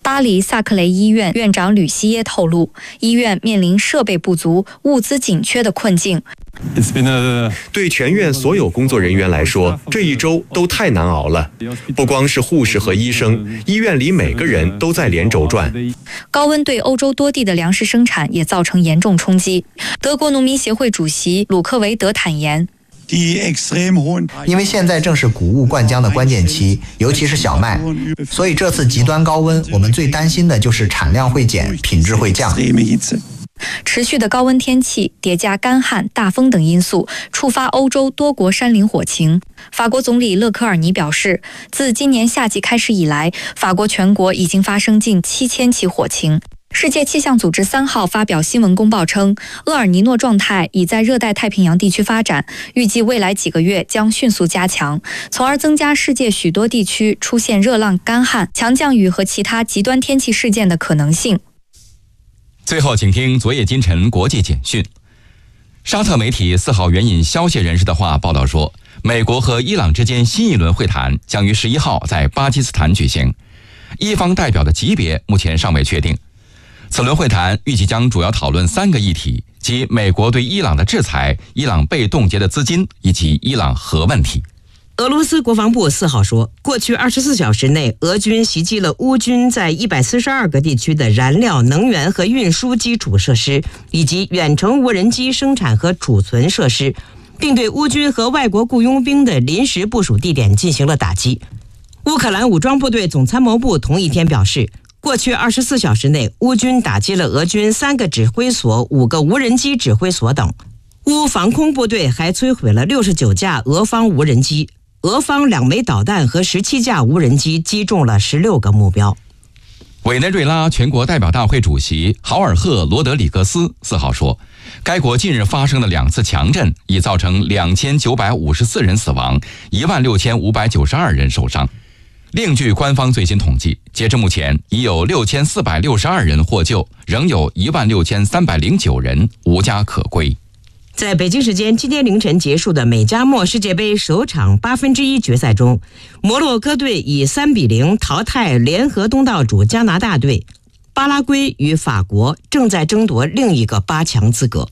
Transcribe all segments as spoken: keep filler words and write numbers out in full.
巴黎萨克雷医院院长吕西耶透露，医院面临设备不足、物资紧缺的困境。 对全院所有工作人员来说，这一周都太难熬了。不光是护士和医生，医院里每个人都在连轴转。 高温对欧洲多地的粮食生产也造成严重冲击。德国农民协会主席鲁克维德坦言， 因为现在正是谷物灌浆的关键期，尤其是小麦，所以这次极端高温，我们最担心的就是产量会减，品质会降。 持续的高温天气叠加干旱、大风等因素，触发欧洲多国山林火情。法国总理勒科尔尼表示，自今年夏季开始以来，法国全国已经发生近七千起火情。世界气象组织三号发表新闻公报称，厄尔尼诺状态已在热带太平洋地区发展，预计未来几个月将迅速加强，从而增加世界许多地区出现热浪、干旱、强降雨和其他极端天气事件的可能性。 最后，请听昨夜今晨国际简讯。沙特媒体四号援引消息人士的话报道说，美国和伊朗之间新一轮会谈将于十一号在巴基斯坦举行，伊方代表的级别目前尚未确定。此轮会谈预计将主要讨论三个议题，即美国对伊朗的制裁、伊朗被冻结的资金以及伊朗核问题。 俄罗斯国防部四号说，过去二十四小时内，俄军袭击了乌军在一百四十二个地区的燃料、能源和运输基础设施，以及远程无人机生产和储存设施，并对乌军和外国雇佣兵的临时部署地点进行了打击。乌克兰武装部队总参谋部同一天表示，过去二十四小时内，乌军打击了俄军三个指挥所、五个无人机指挥所等。乌防空部队还摧毁了六十九架俄方无人机。俄方两枚导弹和十七架无人机击中了十六个目标。 委内瑞拉全国代表大会主席豪尔赫·罗德里格斯四号说，该国近日发生的两次强震已造成两千九百五十四人死亡，一万六千五百九十二人受伤。另据官方最新统计，截至目前已有六千四百六十二人获救，仍有一万六千三百零九人无家可归。 在北京时间今天凌晨结束的美加墨世界杯首场八分之一决赛中，摩洛哥队以三比零淘汰联合东道主加拿大队，巴拉圭与法国正在争夺另一个八强资格。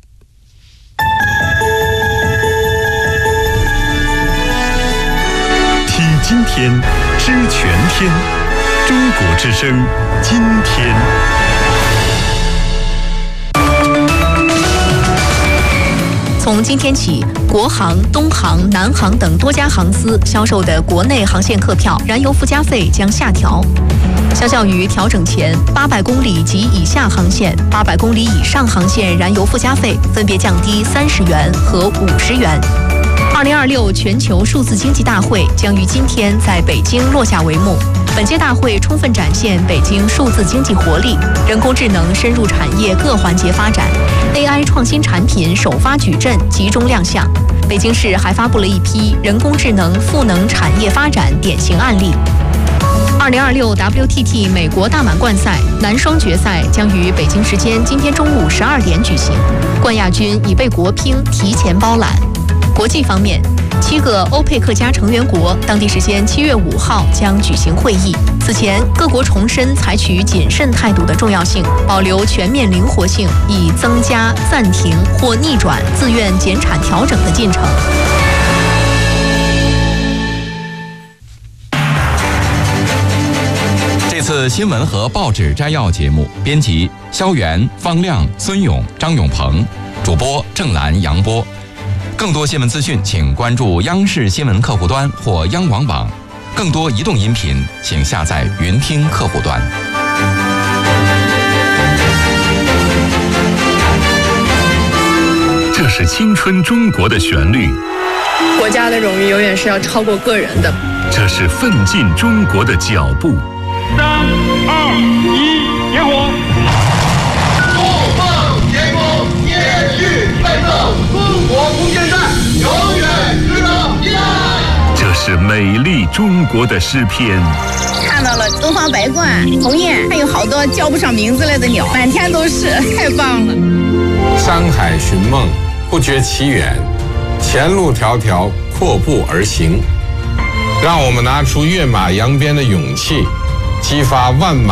听今天，知全天，中国之声，今天。 从今天起，国航、东航、南航等多家航司销售的国内航线客票燃油附加费将下调。相较于调整前，八百公里及以下航线、八百公里以上航线燃油附加费分别降低三十元和五十元。二零二六全球数字经济大会将于今天在北京落下帷幕。本届大会充分展现北京数字经济活力，人工智能深入产业各环节发展 ，A I 创新产品首发矩阵集中亮相。北京市还发布了一批人工智能赋能产业发展典型案例。二零二六 W T T 美国大满贯赛男双决赛将于北京时间今天中午十二点举行，冠亚军已被国乒提前包揽。国际方面，七个欧佩克加成员国当地时间七月五号将举行会议。此前，各国重申采取谨慎态度的重要性，保留全面灵活性，以增加、暂停或逆转自愿减产调整的进程。 这次新闻和报纸摘要节目，编辑肖元、方亮、孙勇、张永鹏，主播郑兰、杨波。更多新闻资讯，请关注央视新闻客户端或央广网。更多移动音频，请下载云听客户端。 这是青春中国的旋律， 国家的荣誉永远是要超过个人的。 这是奋进中国的脚步。 三二一，点火！怒放天空，延续奋斗，中国空间站永远值得依赖。 这是美丽中国的诗篇。 看到了东方白鹳、鸿雁，还有好多叫不上名字来的鸟，满天都是，太棒了。 山海寻梦，不觉其远，前路迢迢，阔步而行。让我们拿出跃马扬鞭的勇气，激发万马